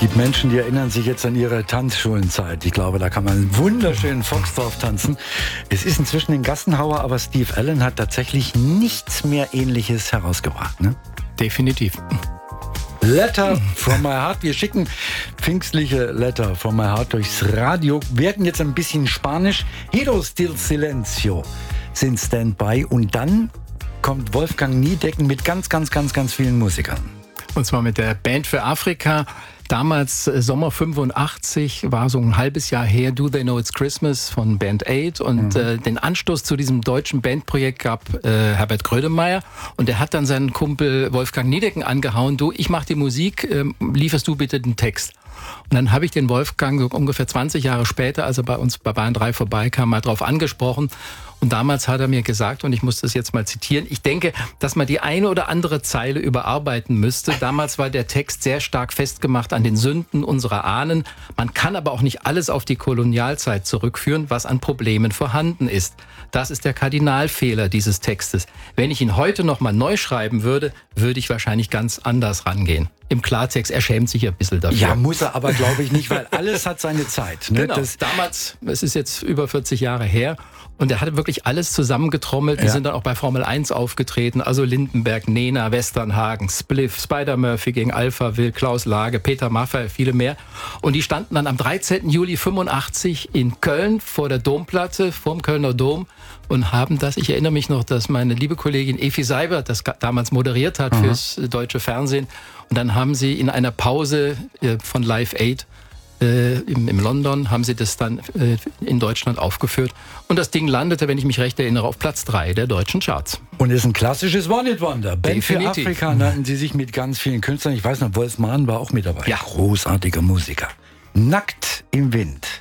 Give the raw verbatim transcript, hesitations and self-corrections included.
gibt Menschen, die erinnern sich jetzt an ihre Tanzschulenzeit. Ich glaube, da kann man einen wunderschönen Foxtrot tanzen. Es ist inzwischen ein Gassenhauer, aber Steve Allen hat tatsächlich nichts mehr Ähnliches herausgebracht, ne? Definitiv. Letter from my heart. Wir schicken pfingstliche Letter from my heart durchs Radio. Wir werden jetzt ein bisschen Spanisch. Hiro Stil Silencio sind Standby. Und dann kommt Wolfgang Niedecken mit ganz, ganz, ganz, ganz vielen Musikern. Und zwar mit der Band für Afrika. Damals, äh, Sommer fünfundachtzig, war so ein halbes Jahr her, Do They Know It's Christmas von Band acht. Und mhm. äh, den Anstoß zu diesem deutschen Bandprojekt gab äh, Herbert Grönemeyer. Und er hat dann seinen Kumpel Wolfgang Niedecken angehauen. Du, ich mach die Musik, äh, lieferst du bitte den Text. Und dann habe ich den Wolfgang so ungefähr zwanzig Jahre später, als er bei uns bei Bayern drei vorbeikam, mal drauf angesprochen. Und damals hat er mir gesagt, und ich muss das jetzt mal zitieren, ich denke, dass man die eine oder andere Zeile überarbeiten müsste. Damals war der Text sehr stark festgemacht an den Sünden unserer Ahnen. Man kann aber auch nicht alles auf die Kolonialzeit zurückführen, was an Problemen vorhanden ist. Das ist der Kardinalfehler dieses Textes. Wenn ich ihn heute noch mal neu schreiben würde, würde ich wahrscheinlich ganz anders rangehen. Im Klartext, er schämt sich ein bisschen dafür. Ja, muss er aber, glaube ich, nicht, weil alles hat seine Zeit. Ne? Genau, das damals, es ist jetzt über vierzig Jahre her, und er hat wirklich alles zusammengetrommelt. Die Ja. sind dann auch bei Formel eins aufgetreten, also Lindenberg, Nena, Westernhagen, Spliff, Spider-Murphy gegen Alpha Will, Klaus Lage, Peter Maffay, viele mehr. Und die standen dann am dreizehnten Juli fünfundachtzig in Köln vor der Domplatte, vorm Kölner Dom, und haben das, ich erinnere mich noch, dass meine liebe Kollegin Efi Seibert das damals moderiert hat Aha. fürs deutsche Fernsehen. Und dann haben sie in einer Pause äh, von Live acht äh, im, im London, haben sie das dann äh, in Deutschland aufgeführt. Und das Ding landete, wenn ich mich recht erinnere, auf Platz drei der deutschen Charts. Und ist ein klassisches One-Hit-Wonder. Band für Definitiv. Afrika nannten sie sich mit ganz vielen Künstlern. Ich weiß noch, Wolf Mahn war auch mit dabei. Ja. Großartiger Musiker. Nackt im Wind.